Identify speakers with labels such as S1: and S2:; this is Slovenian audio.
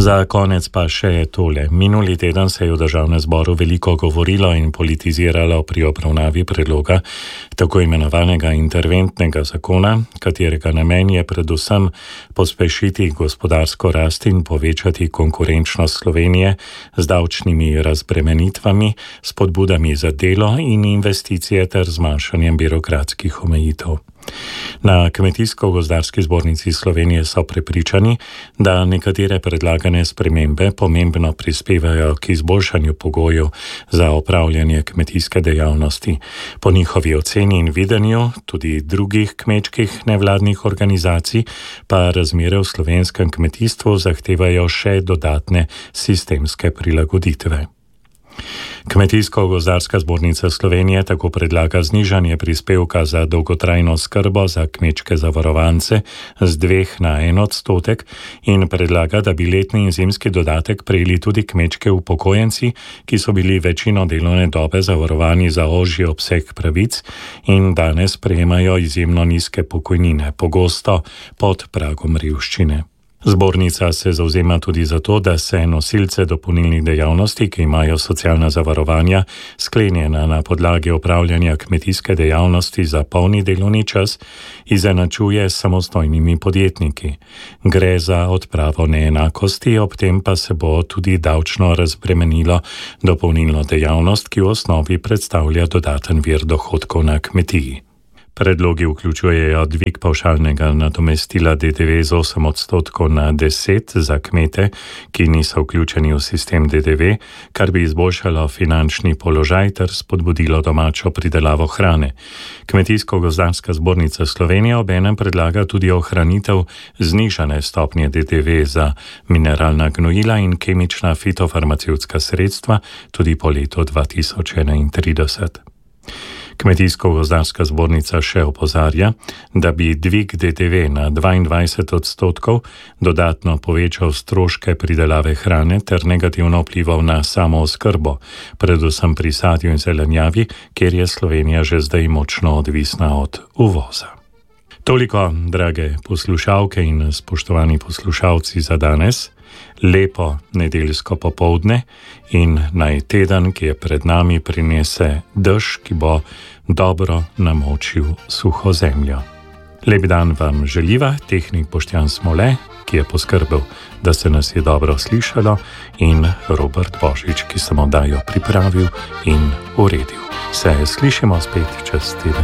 S1: Za konec pa še tole. Minuli teden se je v državnem zboru veliko govorilo in politiziralo pri obravnavi predloga tako imenovanega interventnega zakona, katerega namen je predvsem pospešiti gospodarsko rast in povečati konkurenčnost Slovenije z davčnimi razbremenitvami, spodbudami za delo in investicije ter zmanjšanjem birokratskih omejitev. Na Kmetijsko-gozdarski zbornici Slovenije so prepričani, da nekatere predlagane spremembe pomembno prispevajo k izboljšanju pogojev za opravljanje kmetijske dejavnosti. Po njihovi oceni in videnju tudi drugih kmečkih nevladnih organizacij pa razmere v slovenskem kmetijstvu zahtevajo še dodatne sistemske prilagoditve. Kmetijsko-gozdarska zbornica Slovenije tako predlaga znižanje prispevka za dolgotrajno skrbo za kmečke zavarovance z 2 na 1% in predlaga, da bi letni in zimski dodatek prejeli tudi kmečke upokojenci, ki so bili večino delovne dobe zavarovani za ožji obseg pravic in danes prejemajo izjemno nizke pokojnine, pogosto pod pragom revščine. Zbornica se zavzema tudi za to, da se nosilce dopolnilnih dejavnosti, ki imajo socialna zavarovanja, sklenjena na podlagi opravljanja kmetijske dejavnosti za polni delovni čas, izenačuje s samostojnimi podjetniki. Gre za odpravo neenakosti, ob tem pa se bo tudi davčno razbremenilo dopolnilno dejavnost, ki v osnovi predstavlja dodaten vir dohodkov na kmetiji. Predlogi vključujejo dvig pavšalnega nadomestila DDV z 8% na 10% za kmete, ki niso vključeni v sistem DDV, kar bi izboljšalo finančni položaj ter spodbudilo domačo pridelavo hrane. Kmetijsko-gozdarska zbornica Slovenije obenem predlaga tudi ohranitev znižane stopnje DDV za mineralna gnojila in kemična fitofarmacevtska sredstva tudi po letu 2031. Kmetijsko-gozdarska zbornica še opozarja, da bi dvig DDV na 22% dodatno povečal stroške pridelave hrane ter negativno vplival na samooskrbo, predvsem pri sadju in zelenjavi, kjer je Slovenija že zdaj močno odvisna od uvoza. Toliko, drage poslušalke in spoštovani poslušalci, za danes. Lepo nedeljsko popoldne in naj teden, ki je pred nami, prinese dež, ki bo dobro namočil suho zemljo. Lep dan vam želiva, tehnik Boštjan Smole, ki je poskrbel, da se nas je dobro slišalo, in Robert Božič, ki sem oddajo pripravil in uredil. Se slišimo spet čez teden.